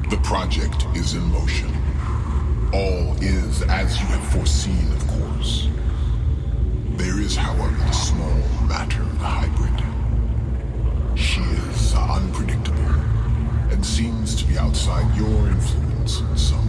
The project is in motion. All is as you have foreseen, of course. There is, however, the small matter of the hybrid. She is unpredictable and seems to be outside your influence in some